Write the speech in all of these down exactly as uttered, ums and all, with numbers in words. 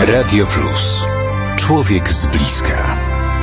Radio Plus. Człowiek z bliska.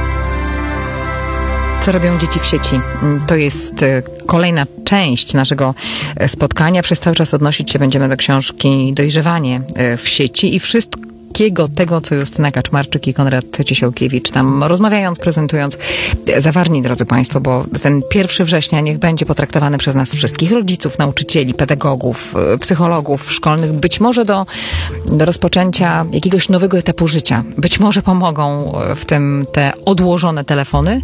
Co robią dzieci w sieci? To jest kolejna część naszego spotkania. Przez cały czas odnosić się będziemy do książki Dojrzewanie w sieci i wszystko tego, co Justyna Kaczmarczyk i Konrad Ciesiałkiewicz tam rozmawiając, prezentując, zawarli, drodzy Państwo, bo ten pierwszego września niech będzie potraktowany przez nas wszystkich, rodziców, nauczycieli, pedagogów, psychologów szkolnych, być może do, do rozpoczęcia jakiegoś nowego etapu życia. Być może pomogą w tym te odłożone telefony.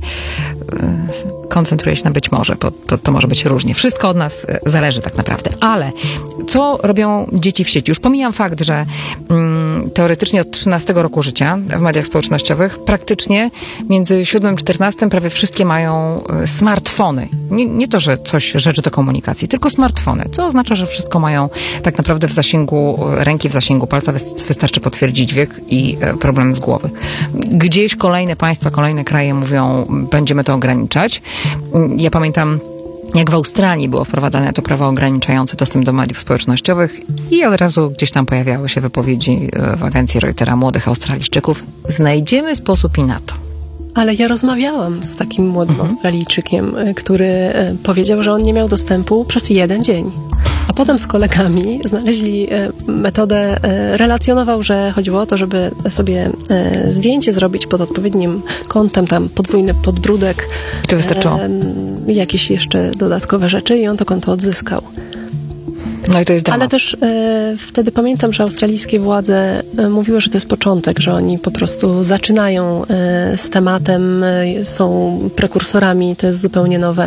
Koncentruję się na być może, bo to, to może być różnie. Wszystko od nas zależy tak naprawdę. Ale co robią dzieci w sieci? Już pomijam fakt, że mm, teoretycznie od trzynastego roku życia w mediach społecznościowych praktycznie między siódmym a czternastym prawie wszystkie mają smartfony. Nie, nie to, że coś, rzeczy do komunikacji, tylko smartfony. Co oznacza, że wszystko mają tak naprawdę w zasięgu ręki, w zasięgu palca. Wystarczy potwierdzić wiek i problem z głowy. Gdzieś kolejne państwa, kolejne kraje mówią, będziemy to ograniczać. Ja pamiętam, jak w Australii było wprowadzane to prawo ograniczające dostęp do mediów społecznościowych i od razu gdzieś tam pojawiały się wypowiedzi w agencji Reutera młodych Australijczyków. Znajdziemy sposób i na to. Ale ja rozmawiałam z takim młodym mhm. Australijczykiem, który powiedział, że on nie miał dostępu przez jeden dzień. A potem z kolegami znaleźli metodę, relacjonował, że chodziło o to, żeby sobie zdjęcie zrobić pod odpowiednim kątem, tam podwójny podbródek. I to wystarczyło? Jakieś jeszcze dodatkowe rzeczy i on to konto odzyskał. No i to jest dramat. Ale też e, wtedy pamiętam, że australijskie władze e, mówiły, że to jest początek, że oni po prostu zaczynają e, z tematem, e, są prekursorami, to jest zupełnie nowe,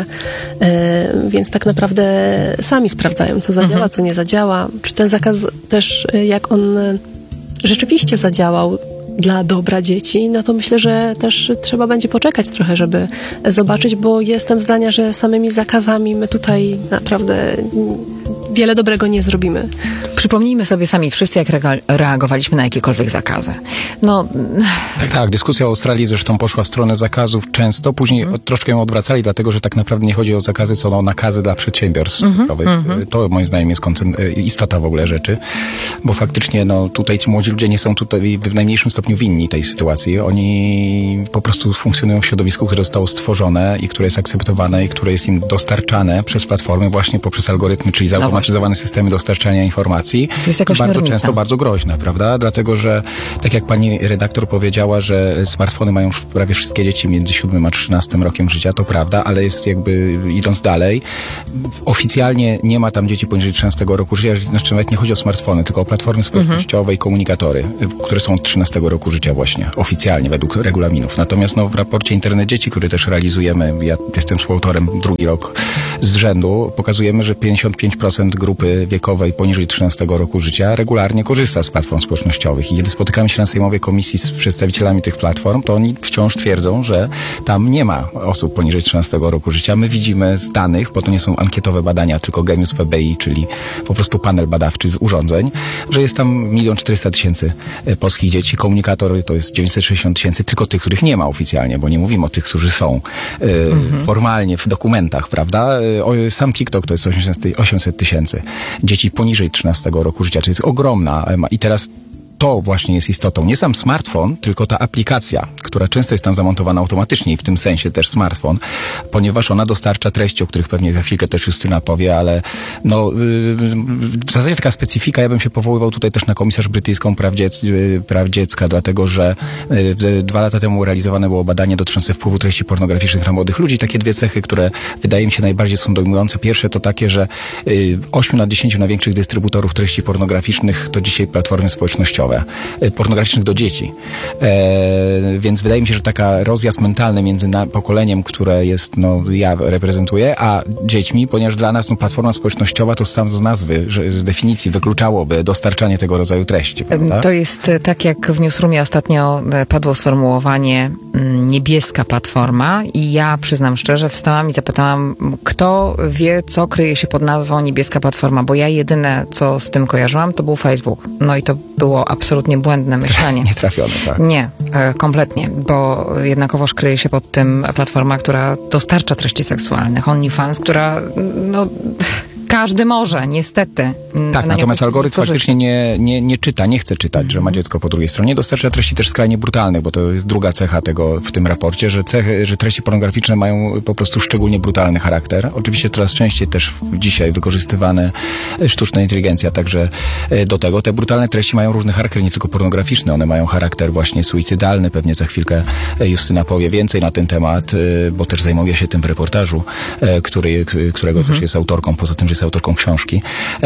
e, więc tak naprawdę sami sprawdzają, co zadziała, mhm. co nie zadziała. Czy ten zakaz też, e, jak on e, rzeczywiście zadziałał dla dobra dzieci, no to myślę, że też trzeba będzie poczekać trochę, żeby zobaczyć, bo jestem zdania, że samymi zakazami my tutaj naprawdę wiele dobrego nie zrobimy. Przypomnijmy sobie sami wszyscy, jak reagowaliśmy na jakiekolwiek zakazy. No... Tak, tak. Dyskusja o Australii zresztą poszła w stronę zakazów często. Później mm. troszkę ją odwracali, dlatego że tak naprawdę nie chodzi o zakazy, co o nakazy dla przedsiębiorstw mm-hmm, cyfrowych. Mm-hmm. To moim zdaniem jest istota w ogóle rzeczy, bo faktycznie no, tutaj ci młodzi ludzie nie są tutaj w najmniejszym stopniu winni tej sytuacji. Oni po prostu funkcjonują w środowisku, które zostało stworzone i które jest akceptowane i które jest im dostarczane przez platformy właśnie poprzez algorytmy, czyli zautomatyzowane systemy dostarczania informacji. To jest jakoś bardzo miernica. Często bardzo groźne, prawda? Dlatego, że tak jak pani redaktor powiedziała, że smartfony mają prawie wszystkie dzieci między siódmym a trzynastym rokiem życia, to prawda, ale jest jakby, idąc dalej, oficjalnie nie ma tam dzieci poniżej trzynastego roku życia, znaczy nawet nie chodzi o smartfony, tylko o platformy społecznościowe mhm. i komunikatory, które są od trzynastego roku życia właśnie, oficjalnie, według regulaminów. Natomiast no, w raporcie Internet Dzieci, który też realizujemy, ja jestem współautorem drugi rok z rzędu, pokazujemy, że pięćdziesiąt pięć procent grupy wiekowej poniżej trzynastego roku życia regularnie korzysta z platform społecznościowych. I kiedy spotykamy się na sejmowej komisji z przedstawicielami tych platform, to oni wciąż twierdzą, że tam nie ma osób poniżej trzynastego roku życia. My widzimy z danych, bo to nie są ankietowe badania, tylko Gemius P B I, czyli po prostu panel badawczy z urządzeń, że jest tam milion czterysta tysięcy polskich dzieci. Komunikator to jest dziewięćset sześćdziesiąt tysięcy, tylko tych, których nie ma oficjalnie, bo nie mówimy o tych, którzy są y, mhm. formalnie w dokumentach, prawda? Y, sam TikTok to jest osiemset tysięcy dzieci poniżej trzynastego roku życia, czyli jest ogromna. I teraz to właśnie jest istotą. Nie sam smartfon, tylko ta aplikacja, która często jest tam zamontowana automatycznie i w tym sensie też smartfon, ponieważ ona dostarcza treści, o których pewnie za chwilkę też Justyna powie, ale no w zasadzie taka specyfika, ja bym się powoływał tutaj też na komisarz brytyjską praw, dziec, praw dziecka, dlatego że dwa lata temu realizowane było badanie dotyczące wpływu treści pornograficznych na młodych ludzi. Takie dwie cechy, które wydaje mi się najbardziej są dojmujące. Pierwsze to takie, że osiem na dziesięć największych dystrybutorów treści pornograficznych to dzisiaj platformy społecznościowe. Pornograficznych do dzieci. E, więc wydaje mi się, że taka rozjazd mentalny między na, pokoleniem, które jest, no ja reprezentuję, a dziećmi, ponieważ dla nas no, platforma społecznościowa to sam z nazwy, że z definicji wykluczałoby dostarczanie tego rodzaju treści. Prawda? To jest tak, jak w Newsroomie ostatnio padło sformułowanie niebieska platforma i ja przyznam szczerze, wstałam i zapytałam, kto wie, co kryje się pod nazwą niebieska platforma, bo ja jedyne, co z tym kojarzyłam, to był Facebook. No i to było absolutnie błędne myślenie. Nie trafione, tak. Nie, e, kompletnie, bo jednakowoż kryje się pod tym platforma, która dostarcza treści seksualnych, OnlyFans, która no każdy może, niestety. Tak, natomiast algorytm faktycznie nie, nie, nie czyta, nie chce czytać, mm. że ma dziecko po drugiej stronie. Dostarcza treści też skrajnie brutalnych, bo to jest druga cecha tego w tym raporcie, że, cechy, że treści pornograficzne mają po prostu szczególnie brutalny charakter. Oczywiście coraz częściej też dzisiaj wykorzystywane sztuczna inteligencja także do tego. Te brutalne treści mają różny charakter, nie tylko pornograficzny, one mają charakter właśnie suicydalny. Pewnie za chwilkę Justyna powie więcej na ten temat, bo też zajmuje się tym w reportażu, który, którego mhm. też jest autorką, poza tym, że jest autorką książki.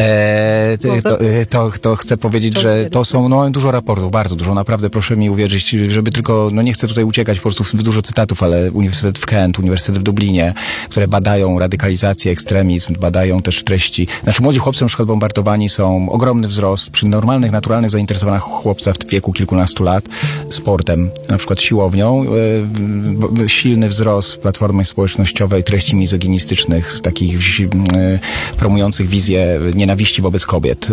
E, to, to, to chcę powiedzieć, że to są no, dużo raportów, bardzo dużo. Naprawdę proszę mi uwierzyć, żeby tylko, no nie chcę tutaj uciekać po prostu w dużo cytatów, ale Uniwersytet w Kent, Uniwersytet w Dublinie, które badają radykalizację, ekstremizm, badają też treści. Znaczy młodzi chłopcy na przykład bombardowani są, ogromny wzrost przy normalnych, naturalnych zainteresowaniach chłopca w wieku kilkunastu lat sportem, na przykład siłownią, e, silny wzrost w platformie społecznościowej treści mizoginistycznych, takich e, promujących wizję nienawiści wobec kobiet.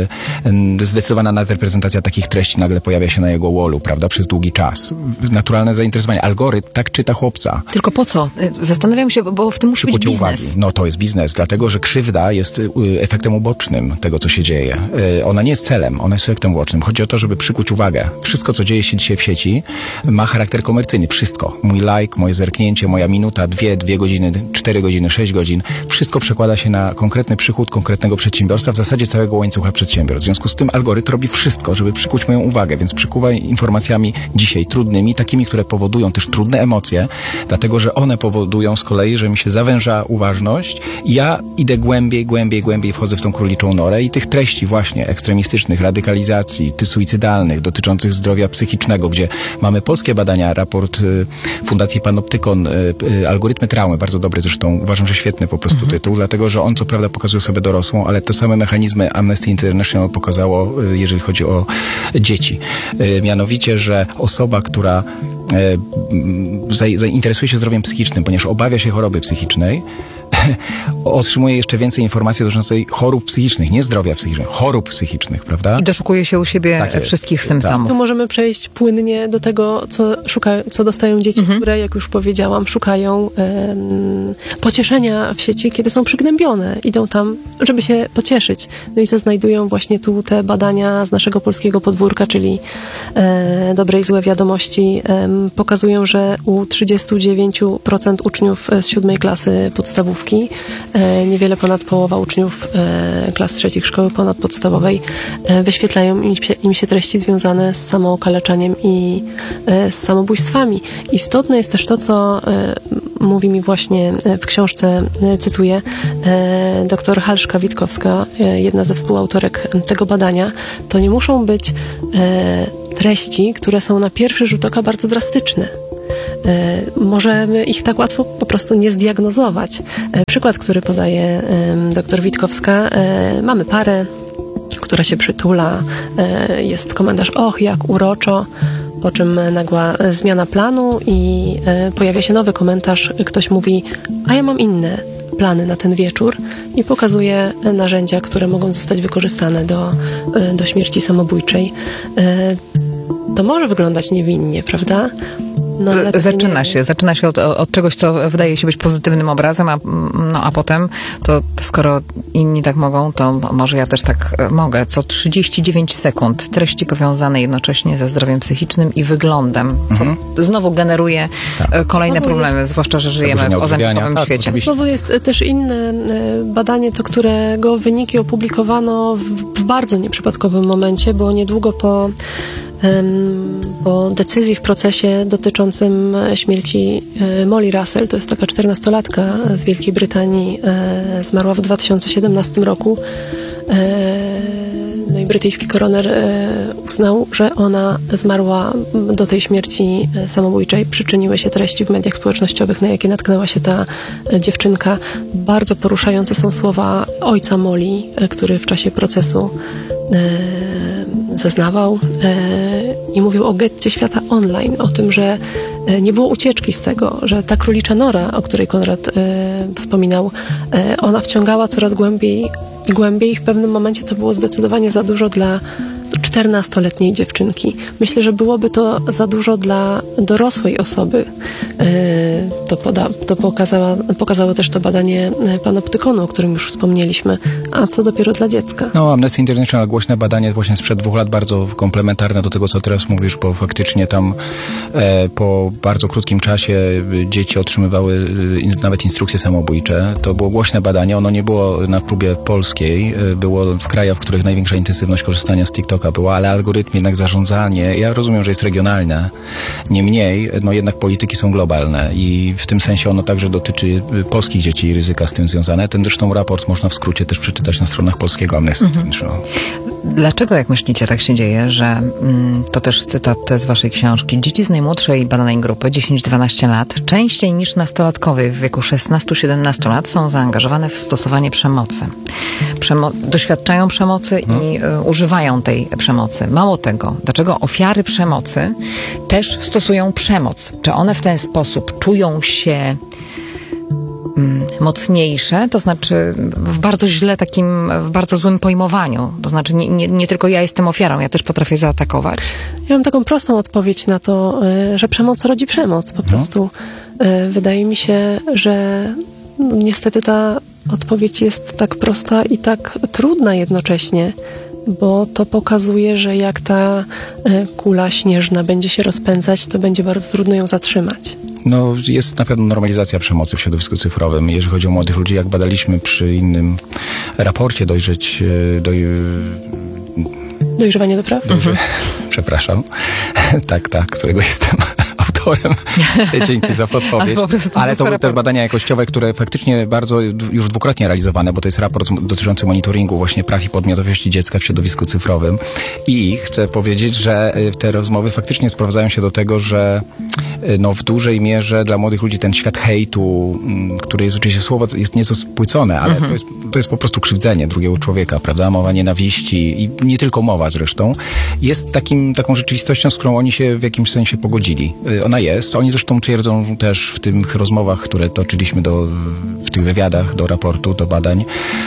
E, zdecydowana nadreprezentacja takich treści nagle pojawia się na jego wallu, prawda, przez długi czas. Naturalne zainteresowanie. Algorytm tak czyta chłopca. Tylko po co? Zastanawiam się, bo w tym musi być biznes. Uwagi. No to jest biznes, dlatego, że krzywda jest efektem ubocznym tego, co się dzieje. Ona nie jest celem, ona jest efektem ubocznym. Chodzi o to, żeby przykuć uwagę. Wszystko, co dzieje się dzisiaj w sieci, ma charakter komercyjny. Wszystko. Mój like, moje zerknięcie, moja minuta, dwie, dwie godziny, cztery godziny, sześć godzin. Wszystko przekłada się na konkretny przychód konkretnego przedsiębiorstwa, w zasadzie całego łańcucha przedsiębiorstw. W związku z tym algorytm robi wszystko, żeby przykuć moją uwagę, więc przykuwa informacjami dzisiaj trudnymi, takimi, które powodują też trudne emocje, dlatego, że one powodują z kolei, że mi się zawęża uważność i ja idę głębiej, głębiej, głębiej wchodzę w tą króliczą norę i tych treści właśnie ekstremistycznych, radykalizacji, ty suicydalnych, dotyczących zdrowia psychicznego, gdzie mamy polskie badania, raport y, Fundacji Panoptykon, y, y, algorytmy traumy, bardzo dobry zresztą, uważam, że świetny po prostu mhm. tytuł, dlatego, że on co prawda pokazuje osobę dorosłą, ale te same mechanizmy Amnesty International pokazało, y, jeżeli chodzi o dzieci. Y, mianowicie, że osoba, która y, zainteresuje się zdrowiem psychicznym, ponieważ obawia się choroby psychicznej, otrzymuje jeszcze więcej informacji dotyczących chorób psychicznych, nie zdrowia psychicznego, chorób psychicznych, prawda? I doszukuje się u siebie tak wszystkich jest. symptomów. Tu możemy przejść płynnie do tego, co, szuka, co dostają dzieci, mhm. które, jak już powiedziałam, szukają um, pocieszenia w sieci, kiedy są przygnębione. Idą tam, żeby się pocieszyć. No i co znajdują właśnie tu te badania z naszego polskiego podwórka, czyli e, dobre i złe wiadomości, e, pokazują, że u trzydzieści dziewięć procent uczniów z siódmej klasy podstawówki, niewiele ponad połowa uczniów klas trzecich szkoły ponadpodstawowej wyświetlają im się, im się treści związane z samookaleczaniem i z samobójstwami. Istotne jest też to, co mówi mi właśnie w książce, cytuję, doktor Halszka-Witkowska, jedna ze współautorek tego badania. To nie muszą być treści, które są na pierwszy rzut oka bardzo drastyczne. Możemy ich tak łatwo po prostu nie zdiagnozować. Przykład, który podaje doktor Witkowska. Mamy parę, która się przytula. Jest komentarz, och, jak uroczo. Po czym nagła zmiana planu i pojawia się nowy komentarz. Ktoś mówi, a ja mam inne plany na ten wieczór i pokazuje narzędzia, które mogą zostać wykorzystane do, do śmierci samobójczej. To może wyglądać niewinnie, prawda? No, zaczyna się, zaczyna się od, od czegoś, co wydaje się być pozytywnym obrazem, a, no, a potem to, to skoro inni tak mogą, to może ja też tak mogę. Co trzydzieści dziewięć sekund treści powiązane jednocześnie ze zdrowiem psychicznym i wyglądem, co mhm. znowu generuje tak. kolejne znowu problemy, jest, zwłaszcza, że żyjemy w ozębikowym tak, świecie. Oczywiście. Znowu jest też inne badanie, to którego wyniki opublikowano w, w bardzo nieprzypadkowym momencie, bo niedługo po po decyzji w procesie dotyczącym śmierci Molly Russell, to jest taka czternastolatka z Wielkiej Brytanii, zmarła w dwa tysiące siedemnastym roku. No i brytyjski koroner uznał, że ona zmarła do tej śmierci samobójczej. Przyczyniły się treści w mediach społecznościowych, na jakie natknęła się ta dziewczynka. Bardzo poruszające są słowa ojca Molly, który w czasie procesu zeznawał e, i mówił o getcie świata online, o tym, że e, nie było ucieczki z tego, że ta królicza nora, o której Konrad e, wspominał, e, ona wciągała coraz głębiej i głębiej i w pewnym momencie to było zdecydowanie za dużo dla czternastoletniej dziewczynki. Myślę, że byłoby to za dużo dla dorosłej osoby. To, poda, to pokazała, pokazało też to badanie Panoptykonu, o którym już wspomnieliśmy, a co dopiero dla dziecka. No, Amnesty International, głośne badanie właśnie sprzed dwóch lat, bardzo komplementarne do tego, co teraz mówisz, bo faktycznie tam e, po bardzo krótkim czasie dzieci otrzymywały e, nawet instrukcje samobójcze. To było głośne badanie, ono nie było na próbie polskiej, e, było w krajach, w których największa intensywność korzystania z TikToka była, ale algorytm, jednak zarządzanie, ja rozumiem, że jest regionalne, niemniej, no jednak polityki są globalne i w tym sensie ono także dotyczy polskich dzieci i ryzyka z tym związane. Ten zresztą raport można w skrócie też przeczytać na stronach polskiego Amnesty International. Dlaczego, jak myślicie, tak się dzieje, że mm, to też cytat z waszej książki, dzieci z najmłodszej badanej grupy dziesięć do dwunastu lat częściej niż nastolatkowie w wieku szesnaście do siedemnastu lat są zaangażowane w stosowanie przemocy. Przemo- doświadczają przemocy hmm. i y, używają tej przemocy. Mało tego, dlaczego ofiary przemocy też stosują przemoc? Czy one w ten sposób czują się mocniejsze, to znaczy w bardzo źle takim, w bardzo złym pojmowaniu. To znaczy nie, nie, nie tylko ja jestem ofiarą, ja też potrafię zaatakować. Ja mam taką prostą odpowiedź na to, że przemoc rodzi przemoc po prostu. No. Wydaje mi się, że no, niestety ta odpowiedź jest tak prosta i tak trudna jednocześnie, bo to pokazuje, że jak ta kula śnieżna będzie się rozpędzać, to będzie bardzo trudno ją zatrzymać. No, jest na pewno normalizacja przemocy w środowisku cyfrowym. Jeżeli chodzi o młodych ludzi, jak badaliśmy przy innym raporcie Dojrzeć... Doj... Dojrzewanie do praw? Dojrze... Przepraszam. tak, tak, którego jestem autorem. Dzięki za podpowiedź. Ale to były też badania jakościowe, które faktycznie bardzo już dwukrotnie realizowane, bo to jest raport dotyczący monitoringu właśnie praw i podmiotowości dziecka w środowisku cyfrowym. I chcę powiedzieć, że te rozmowy faktycznie sprowadzają się do tego, że no, w dużej mierze dla młodych ludzi ten świat hejtu, który jest oczywiście słowo, jest nieco spłycone, ale mhm. to, jest, to jest po prostu krzywdzenie drugiego człowieka, prawda? Mowa nienawiści i nie tylko mowa zresztą, jest takim, taką rzeczywistością, z którą oni się w jakimś sensie pogodzili. Ona jest. Oni zresztą twierdzą też w tych rozmowach, które toczyliśmy do, w tych wywiadach do raportu, do badań,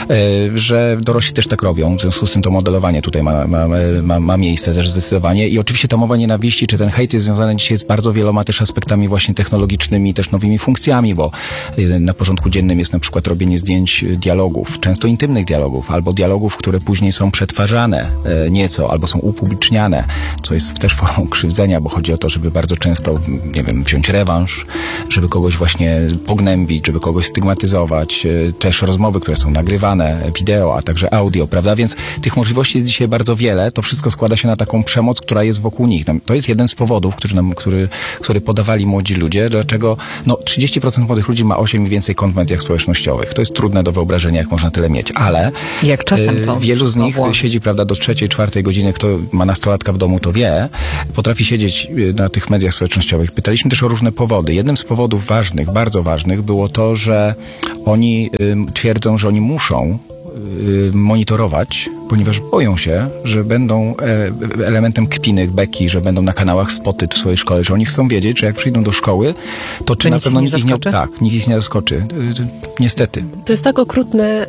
że dorośli też tak robią. W związku z tym to modelowanie tutaj ma, ma, ma, ma miejsce też zdecydowanie. I oczywiście ta mowa nienawiści, czy ten hejt jest związany dzisiaj z bardzo wieloma też aspektami właśnie technologicznymi, też nowymi funkcjami, bo na porządku dziennym jest na przykład robienie zdjęć dialogów, często intymnych dialogów, albo dialogów, które później są przetwarzane nieco, albo są upubliczniane, co jest też formą krzywdzenia, bo chodzi o to, żeby bardzo często, nie wiem, wziąć rewanż, żeby kogoś właśnie pognębić, żeby kogoś stygmatyzować, też rozmowy, które są nagrywane, wideo, a także audio, prawda? Więc tych możliwości jest dzisiaj bardzo wiele. To wszystko składa się na taką przemoc, która jest wokół nich. To jest jeden z powodów, który, nam, który, który podawali młodzi ludzie, dlaczego no, trzydzieści procent młodych ludzi ma osiem i więcej kont w mediach społecznościowych. To jest trudne do wyobrażenia, jak można tyle mieć, ale jak czasem to wielu z nich włożyć. siedzi, prawda, do trzeciej, czwartej godziny, kto ma nastolatka w domu, to wie, potrafi siedzieć na tych mediach społecznościowych. Pytaliśmy też o różne powody. Jednym z powodów ważnych, bardzo ważnych było to, że oni y, twierdzą, że oni muszą y, monitorować, ponieważ boją się, że będą e, elementem kpiny, beki, że będą na kanałach spoty w swojej szkole, że oni chcą wiedzieć, że jak przyjdą do szkoły, to czy to na pewno nikt ich nie, nie, tak, nikt ich nie zaskoczy. Y, y, niestety. To jest tak okrutne.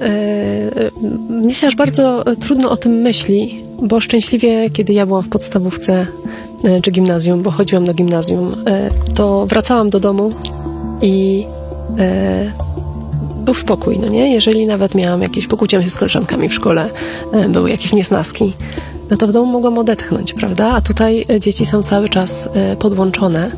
Y, mnie się aż bardzo trudno o tym myśli, bo szczęśliwie, kiedy ja byłam w podstawówce czy gimnazjum, bo chodziłam do gimnazjum, to wracałam do domu i e, był spokój, no nie? Jeżeli nawet miałam jakieś, pokłóciłam się z koleżankami w szkole, e, były jakieś niesnaski, no to w domu mogłam odetchnąć, prawda? A tutaj dzieci są cały czas e, podłączone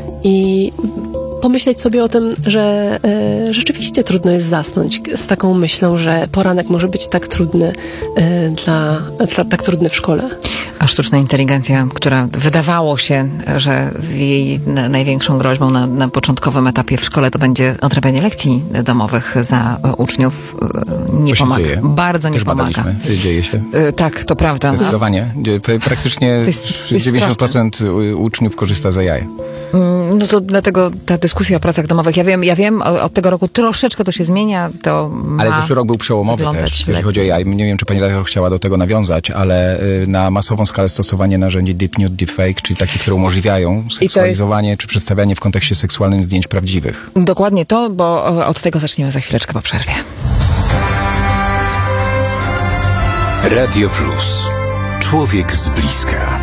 i pomyśleć sobie o tym, że e, rzeczywiście trudno jest zasnąć z taką myślą, że poranek może być tak trudny e, dla, dla, tak trudny w szkole. A sztuczna inteligencja, która wydawało się, że jej największą groźbą na, na początkowym etapie w szkole to będzie odrabianie lekcji domowych za uczniów, nie to pomaga. Dzieje. Bardzo nie Też pomaga. badaliśmy. Dzieje się. Tak, to prawda. Zdecydowanie. Praktycznie to jest, to jest dziewięćdziesiąt procent straszne. Uczniów korzysta z A I. No to dlatego ta dyskusja o pracach domowych, ja wiem, ja wiem, od tego roku troszeczkę to się zmienia, to ma Ale zeszły rok był przełomowy też, jeśli lepiej. chodzi o A I. Nie wiem, czy pani redaktor chciała do tego nawiązać, ale na masową skalę stosowanie narzędzi deep nude, deepfake, czyli takich, które umożliwiają seksualizowanie jest... czy przedstawianie w kontekście seksualnym zdjęć prawdziwych. Dokładnie to, bo od tego zaczniemy za chwileczkę po przerwie. Radio Plus. Człowiek z bliska.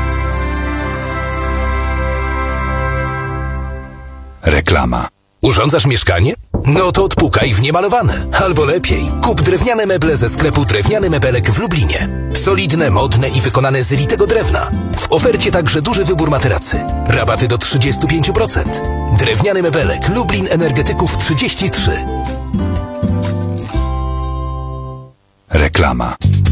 Reklama. Urządzasz mieszkanie? No to odpukaj w niemalowane. Albo lepiej, kup drewniane meble ze sklepu Drewniany Mebelek w Lublinie. Solidne, modne i wykonane z litego drewna. W ofercie także duży wybór materacy. Rabaty do trzydzieści pięć procent. Drewniany Mebelek, Lublin Energetyków trzydzieści trzy. Reklama.